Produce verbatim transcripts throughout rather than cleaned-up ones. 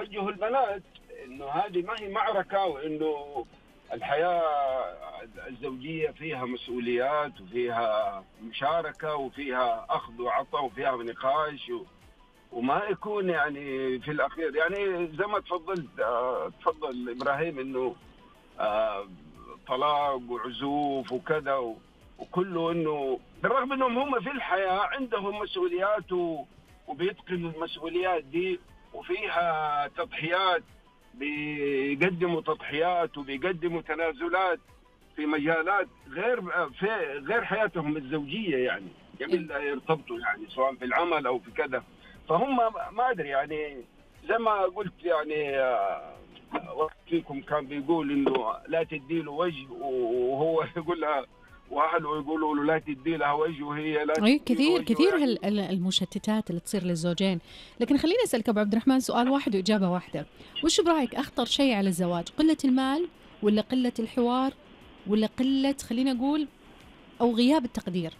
وجهوا البنات إنه هذه ما هي معركة، وإنه الحياة الزوجية فيها مسؤوليات وفيها مشاركة وفيها أخذ وعطاء وفيها نقاش، وما يكون يعني في الأخير يعني زي ما تفضلت آه تفضل إبراهيم إنه آه طلاق وعزوف وكذا، وكله إنه بالرغم إنهم هم في الحياة عندهم مسؤوليات وبيتقنوا المسؤوليات دي وفيها تضحيات، بيقدموا تضحيات وبيقدموا تنازلات في مجالات غير في غير حياتهم الزوجية، يعني قبل لا يرتبطوا يعني سواء في العمل أو في كذا. فهم ما أدري يعني زي ما قلت يعني وقت فيكم كان بيقول إنه لا تدي له وجه، وهو يقول لها واهله يقولوا له لا تدي لها وجه وهي لا أي كثير كثير يعني المشتتات اللي تصير للزوجين. لكن خليني أسألك أبو عبد الرحمن سؤال واحد وإجابة واحدة، وش برأيك أخطر شيء على الزواج؟ قلة المال ولا قلة الحوار ولا قلة خلينا أقول أو غياب التقدير؟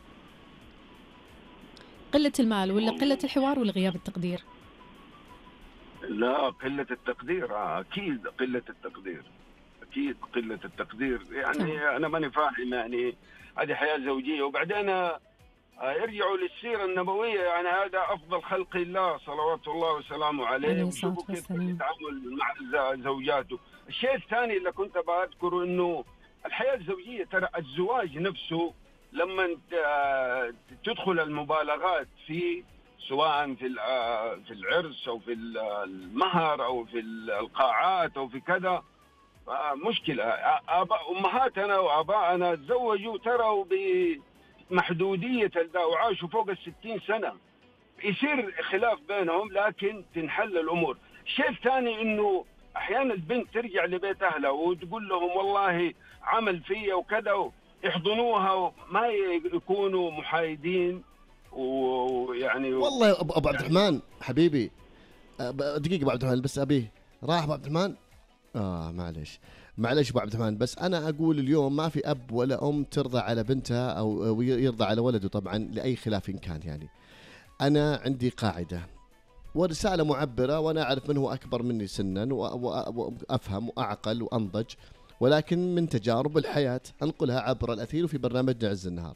قلة المال ولا قلة الحوار ولا غياب التقدير؟ لا قلة التقدير، أكيد قلة التقدير، أكيد قلة التقدير. يعني طبعا. أنا ماني فاهم يعني هذه حياة زوجية. وبعدين يرجعوا للسيرة النبوية، يعني هذا أفضل خلق الله صلوات الله وسلامه عليه، وشوفوا كيف يتعامل مع زوجاته. الشيء الثاني اللي كنت بذكره إنه الحياة الزوجية ترى الزواج نفسه لما تدخل المبالغات في سواء في في العرس أو في المهر أو في القاعات أو في كذا مشكلة. آباء أمهاتنا وآباءنا تزوجوا تروا بمحدودية الداء وعاشوا فوق الستين سنة، يصير خلاف بينهم لكن تنحل الأمور. الشيء الثاني إنه أحيانا البنت ترجع لبيت أهلها وتقول لهم والله عمل فيا وكذا، يحضنوها ما يكونوا محايدين. ويعني والله أبو عبد الرحمن حبيبي دقيقة أبو عبد الرحمن بس أبيه راح أبو عبد الرحمن آه معلش معلش أبو عبد الرحمن، بس أنا أقول اليوم ما في أب ولا أم ترضى على بنتها أو يرضى على ولده طبعا لأي خلاف إن كان. يعني أنا عندي قاعدة ورسالة معبرة، وأنا أعرف من هو أكبر مني سنا وأفهم وأعقل وأنضج، ولكن من تجارب الحياة أنقلها عبر الأثير وفي برنامج عز النهار.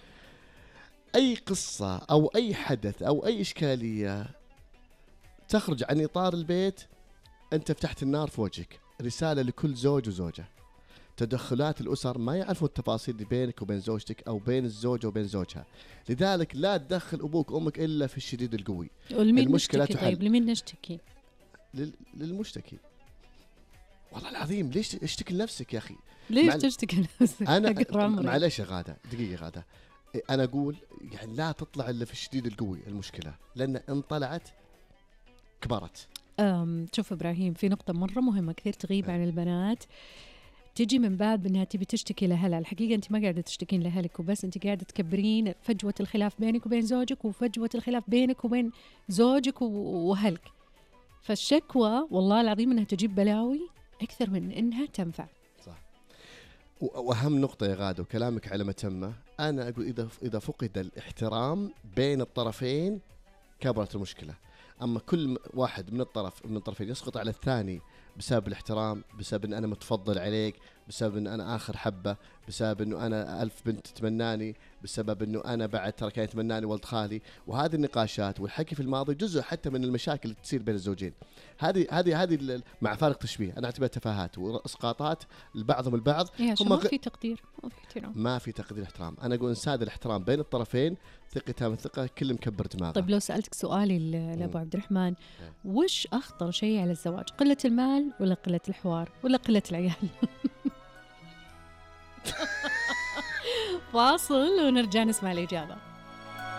أي قصة أو أي حدث أو أي إشكالية تخرج عن إطار البيت أنت فتحت النار في وجهك. رسالة لكل زوج وزوجة، تدخلات الأسر ما يعرفون التفاصيل بينك وبين زوجتك أو بين الزوجة وبين زوجها، لذلك لا تدخل أبوك وأمك إلا في الشديد القوي. المشكلة تحل. طيب لمين نشتكي؟ لل... للمشتكي. والله العظيم ليش اشتكي لنفسك يا أخي؟ ليش مع... تشتكي لنفسك؟ أنا معلش يا غادة دقيقة غادة، أنا أقول يعني لا تطلع إلا في الشديد القوي المشكلة، لأن إن طلعت كبرت. أم شوف إبراهيم، في نقطة مرة مهمة كثير تغيب عن البنات، تجي من باب أنها تبي تشتكي لأهلها. الحقيقة أنت ما قاعدة تشتكين لأهلك وبس، أنت قاعدة تكبرين فجوة الخلاف بينك وبين زوجك وفجوة الخلاف بينك وبين زوجك وأهلك. فالشكوى والله العظيم أنها تجيب بلاوي أكثر من أنها تنفع. صح. وأهم نقطة يا غادة وكلامك على متمة، أنا أقول إذا إذا فقد الاحترام بين الطرفين كبرت المشكلة. أما كل واحد من الطرف من الطرفين يسقط على الثاني بسبب الاحترام، بسبب أن أنا متفضل عليك، بسبب أن أنا آخر حبة، بسبب أنه أنا ألف بنت تتمناني، بسبب أنه أنا بعد ترى كان يتمناني ولد خالي. وهذه النقاشات والحكي في الماضي جزء حتى من المشاكل اللي تصير بين الزوجين. هذه هذه هذه مع فارق تشبيه أنا أعتبرها تفاهات وإسقاطات لبعضهم البعض. هم ما في تقدير، ما في احترام، ما في تقدير احترام. أنا أقول إنساد الاحترام بين الطرفين، ثقة من ثقة، كل مكبر دماغه. طيب لو سألتك سؤالي لأبو عبد الرحمن، وش أخطر شيء على الزواج؟ قلة المال ولا قلة الحوار ولا قلة العيال؟ فاصل ونرجع نسمع الإجابة.